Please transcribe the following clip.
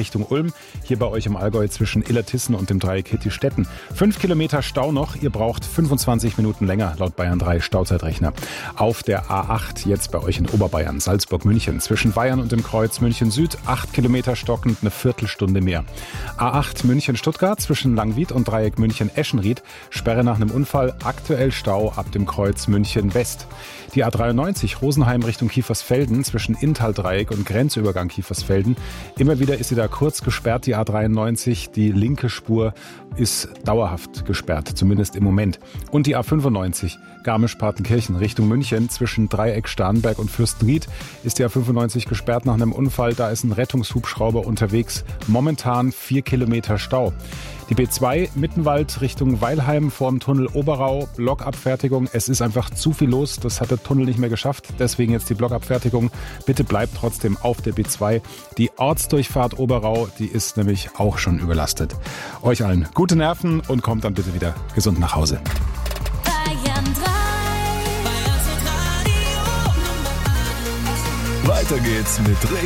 Richtung Ulm. Hier bei euch im Allgäu zwischen Illertissen und dem Dreieck Hitti-Stetten. 5 Kilometer Stau noch. Ihr braucht 25 Minuten länger, laut Bayern 3 Stauzeitrechner. Auf der A8 jetzt bei euch in Oberbayern, Salzburg-München. Zwischen Bayern und dem Kreuz München Süd 8 Kilometer stockend, eine Viertelstunde mehr. A8 München-Stuttgart zwischen Langwied und Dreieck München-Eschenried. Sperre nach einem Unfall, aktuell Stau ab dem Kreuz München West. Die A93 Rosenheim Richtung Kiefersfelden zwischen Inntal-Dreieck und Grenzübergang Kiefersfelden. Immer wieder ist sie da kurz gesperrt, die A93. Die linke Spur ist dauerhaft gesperrt, zumindest im Moment. Und die A95 Garmisch-Partenkirchen Richtung München zwischen Dreieck Starnberg und Fürstenried ist die A95 gesperrt nach einem Unfall. Da ist ein Rettungshubschrauber unterwegs. Momentan 4 Kilometer Stau. Die B2 Mittenwald Richtung Weilheim vorm Tunnel Oberau, Blockabfertigung. Es ist einfach zu viel los, das hat der Tunnel nicht mehr geschafft. Deswegen jetzt die Blockabfertigung. Bitte bleibt trotzdem auf der B2. Die Ortsdurchfahrt Oberau, die ist nämlich auch schon überlastet. Euch allen gute Nerven und kommt dann bitte wieder gesund nach Hause. Bayern 3. Weiter geht's mit